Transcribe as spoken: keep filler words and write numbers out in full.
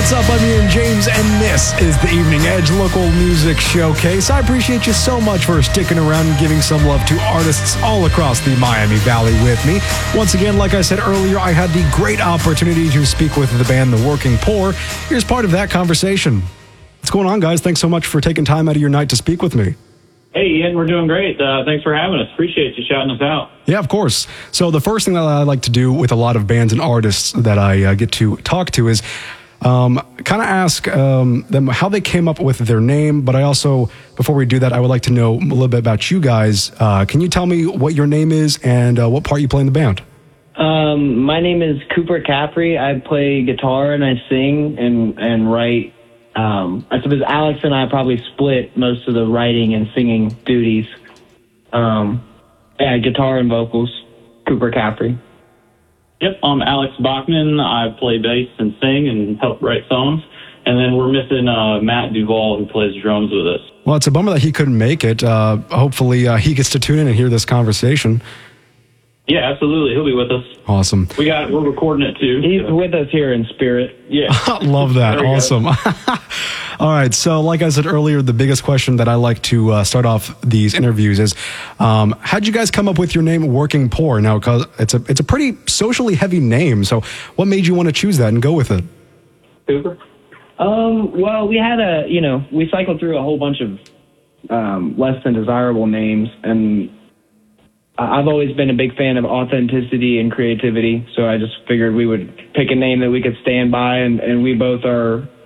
What's up? I'm Ian James, and this is the Evening Edge Local Music Showcase. I appreciate you so much for sticking around and giving some love to artists all across the Miami Valley with me. Once again, like I said earlier, I had the great opportunity to speak with the band The Working Poor. Here's part of that conversation. What's going on, guys? Thanks so much for taking time out of your night to speak with me. Hey, Ian, we're doing great. Uh, thanks for having us. Appreciate you shouting us out. Yeah, of course. So the first thing that I like to do with a lot of bands and artists that I uh, get to talk to is um, kind of ask um, them how they came up with their name. But I also, before we do that, I would like to know a little bit about you guys. Uh, can you tell me what your name is and uh, what part you play in the band? Um, my name is Cooper Capri. I play guitar and I sing and, and write. Um, I suppose Alex and I probably split most of the writing and singing duties. Um, yeah, guitar and vocals, Cooper Capri. Yep, I'm Alex Bachman. I play bass and sing and help write songs. And then we're missing uh, Matt Duvall, who plays drums with us. Well, it's a bummer that he couldn't make it. Uh, hopefully uh, he gets to tune in and hear this conversation. Yeah, absolutely. He'll be with us. Awesome. We got, we're recording it too. He's so. with us here in spirit. Yeah. Love that. Awesome. All right. So like I said earlier, the biggest question that I like to uh, start off these interviews is, um, how'd you guys come up with your name Working Poor? Now, because it's a, it's a pretty socially heavy name. So what made you want to choose that and go with it? Cooper? Um, well, we had a, you know, we cycled through a whole bunch of um, less than desirable names, and I've always been a big fan of authenticity and creativity, so I just figured we would pick a name that we could stand by, and, and we both are